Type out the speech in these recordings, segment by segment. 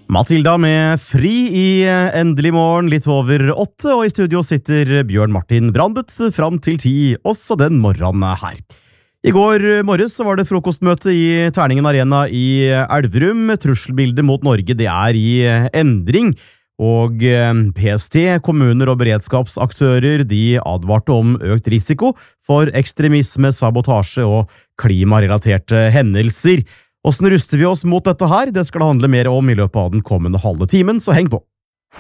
Matilda med Fri i Endelig morgen, litt over 8, og i studio sitter Bjørn Martin Brandet fram til 10, også den morgenen her. I går morges så var det frokostmøte i Terningen Arena i Elverum. Trusselbildet mot Norge, det er i endring, og PST, kommuner og beredskapsaktører, de advarte om økt risiko for ekstremisme, sabotasje og klimarelaterte hendelser. Hvordan ruster vi oss mot dette her? Det skal det handle mer om i løpet av den kommende halve timen, så heng på.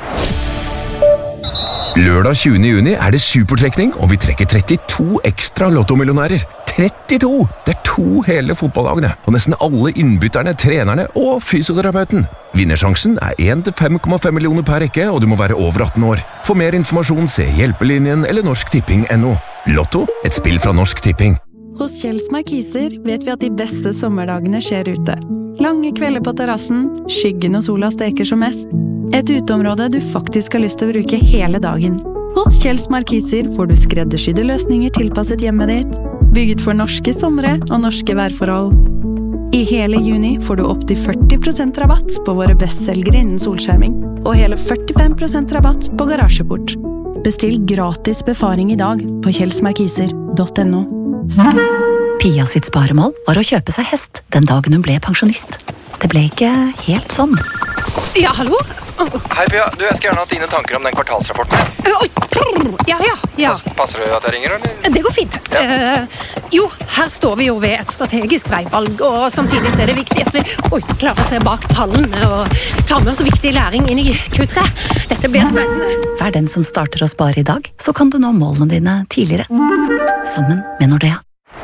Lørdag 20. juni er det supertrekning, og vi trekker 32 ekstra lottomillionærer. 32! Det er 2 hele fotballagene, og nesten alle innbytterne, trenerne og fysioterapeuten. Vinnersjansen er 1 til 5,5 millioner per rekke, og du må være over 18 år. For mer informasjon, se Hjelpelinjen eller norsktipping.no. Lotto, et spill fra Norsk Tipping. Hos Kjells Markiser vet vi at de beste sommerdagene skjer ute. Lange kvelder på terrassen, skyggen og sola steker som mest. Et uteområde du faktisk har lyst til å bruke hele dagen. Hos Kjells Markiser får du skreddersydde løsninger tilpasset hjemmet ditt, bygget for norske somre og norske værforhold. I hele juni får du opp til 40% rabatt på våre bestselgere innen solskjerming, og hele 45% rabatt på garasjeport. Bestill gratis befaring i dag på kjellsmarkiser.no. Pia sitt sparemål var å kjøpe seg hest den dagen hun ble pensjonist. Det ble ikke helt sånn. Ja, hallo? Hei Pia, jeg skal gjerne ha dine tanker om den kvartalsrapporten. Oi, ja. Passer det at jeg ringer, eller? Det går fint. Ja. Jo, her står vi jo ved et strategisk veivalg, og samtidig så er det viktig at vi klarer å se bak tallene og ta med oss viktig læring inn i Q3. Dette blir spennende. Vær den som starter å spare i dag, så kan du nå målene dine tidligere. Sammen med Nordea.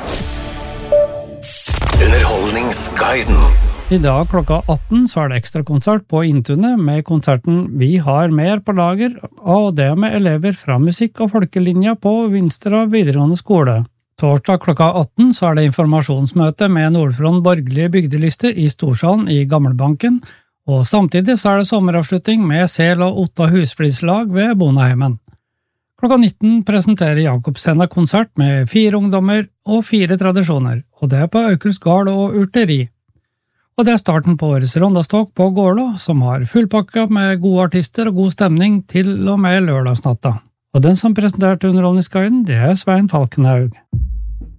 Underholdningsguiden. I dag klokka 18 så er det ekstra konsert på Intunet med konserten Vi har mer på lager, og det med elever fra musikk- og folkelinja på Vinstra videregående skole. Torsdag klokka 18 så er det informasjonsmøte med Nordfront borgerlige bygdeliste i Storsalen i Gammelbanken, og samtidig så er det sommeravslutning med Sel og Otta husflidslag ved Bonaheimen. Klokka 19 presenterer Jakobscena konsert med 4 ungdommer og 4 tradisjoner, og det er på Aukels Gard og Urteri. Og det er starten på årets rondastokk på Gårlå, som har fullpakka med gode artister og god stemning til og med lørdagsnatta. Og den som presenterte Underholdningsguiden, det er Svein Falkenhaug.